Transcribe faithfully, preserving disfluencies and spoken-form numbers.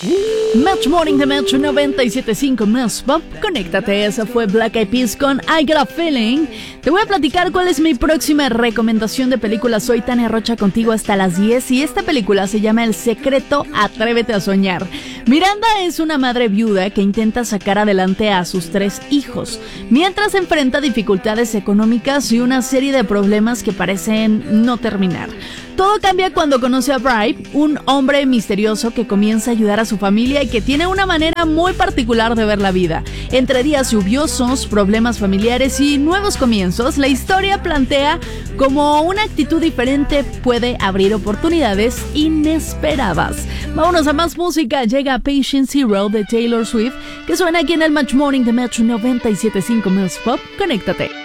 Match Morning de Metro noventa y siete punto cinco más Pop. Conéctate, esa fue Black Eyed Peas con I Got a Feeling. Te voy a platicar cuál es mi próxima recomendación de película. Soy Tania Rocha contigo hasta las diez y esta película se llama El Secreto, Atrévete a Soñar. Miranda es una madre viuda que intenta sacar adelante a sus tres hijos, mientras enfrenta dificultades económicas y una serie de problemas que parecen no terminar. Todo cambia cuando conoce a Brian, un hombre misterioso que comienza a ayudar a su familia y que tiene una manera muy particular de ver la vida. Entre días lluviosos, problemas familiares y nuevos comienzos, la historia plantea cómo una actitud diferente puede abrir oportunidades inesperadas. Vámonos a más música. Llega Patient Zero de Taylor Swift, que suena aquí en el Match Morning de Metro noventa y siete punto cinco Mills Pop. Conéctate.